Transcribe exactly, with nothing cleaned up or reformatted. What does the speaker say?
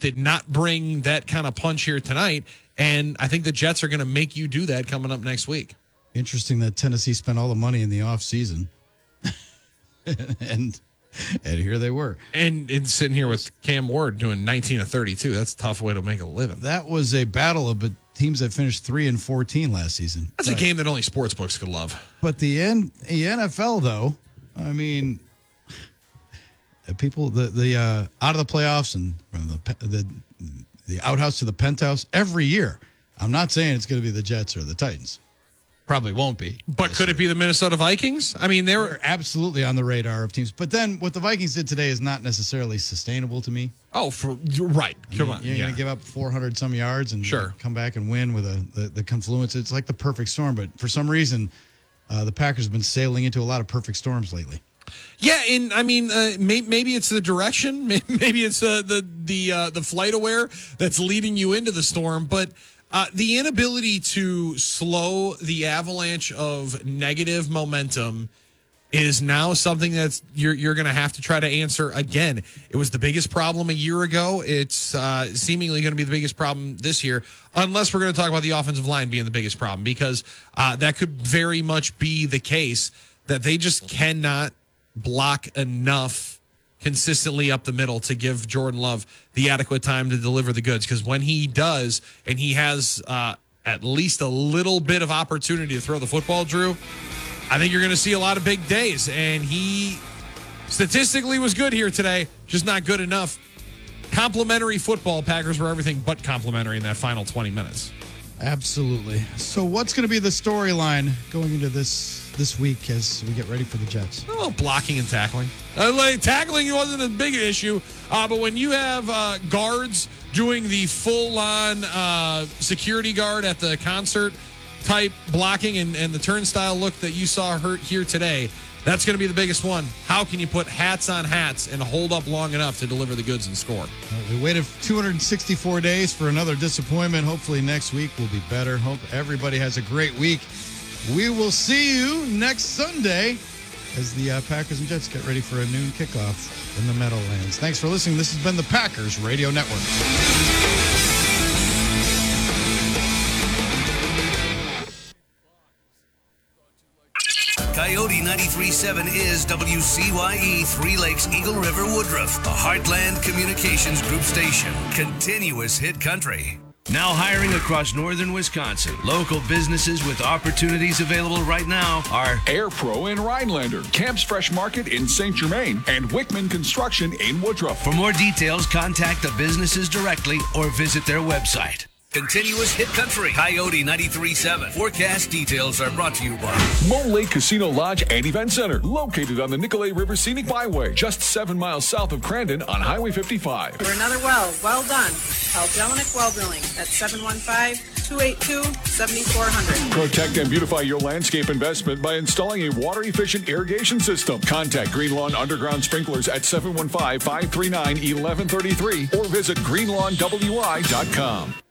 did not bring that kind of punch here tonight. And I think the Jets are going to make you do that coming up next week. Interesting that Tennessee spent all the money in the offseason. and and here they were. And, and sitting here with Cam Ward doing nineteen of thirty-two. That's a tough way to make a living. That was a battle of teams that finished three and fourteen last season. That's but, a game that only sports books could love. But the, N, the N F L, though, I mean, people, the, the uh, out of the playoffs and from the, the, the outhouse to the penthouse every year. I'm not saying it's going to be the Jets or the Titans. Probably won't be. But could year. it be the Minnesota Vikings? I mean, they were They're absolutely on the radar of teams. But then what the Vikings did today is not necessarily sustainable to me. Oh, for, you're right. Come you, on. You're yeah. going to give up four hundred some yards and sure. come back and win with a the, the confluence. It's like the perfect storm. But for some reason, uh, the Packers have been sailing into a lot of perfect storms lately. Yeah, and I mean, uh, may, maybe it's the direction, maybe it's uh, the the uh, the flight aware that's leading you into the storm, but uh, the inability to slow the avalanche of negative momentum is now something that's you're you're going to have to try to answer again. It was the biggest problem a year ago. It's uh, seemingly going to be the biggest problem this year, unless we're going to talk about the offensive line being the biggest problem, because uh, that could very much be the case that they just cannot block enough consistently up the middle to give Jordan Love the adequate time to deliver the goods. Because when he does, and he has uh, at least a little bit of opportunity to throw the football, Drew, I think you're going to see a lot of big days. And he statistically was good here today, just not good enough. Complimentary football. Packers were everything but complimentary in that final twenty minutes. Absolutely. So what's going to be the storyline going into this this week as we get ready for the Jets? Well, blocking and tackling. Uh, like, tackling wasn't a big issue, uh, but when you have uh, guards doing the full-on uh, security guard at the concert type blocking and, and the turnstile look that you saw her here today, that's going to be the biggest one. How can you put hats on hats and hold up long enough to deliver the goods and score? Well, we waited two hundred sixty-four days for another disappointment. Hopefully next week will be better. Hope everybody has a great week. We will see you next Sunday as the uh, Packers and Jets get ready for a noon kickoff in the Meadowlands. Thanks for listening. This has been the Packers Radio Network. Coyote ninety-three point seven is W C Y E, Three Lakes, Eagle River, Woodruff, a Heartland Communications Group station. Continuous hit country. Now hiring across northern Wisconsin. Local businesses with opportunities available right now are Air Pro in Rhinelander, Camp's Fresh Market in Saint Germain, and Wickman Construction in Woodruff. For more details, contact the businesses directly or visit their website. Continuous hit country. Coyote ninety-three point seven. Forecast details are brought to you by Moon Lake Casino Lodge and Event Center, located on the Nicolay River Scenic Byway, just seven miles south of Crandon on Highway fifty-five. For another well, well done. Call Jelinek Well Drilling at seven one five, two eight two, seven four zero zero. Protect and beautify your landscape investment by installing a water-efficient irrigation system. Contact Green Lawn Underground Sprinklers at seven one five, five three nine, one one three three or visit green lawn w i dot com.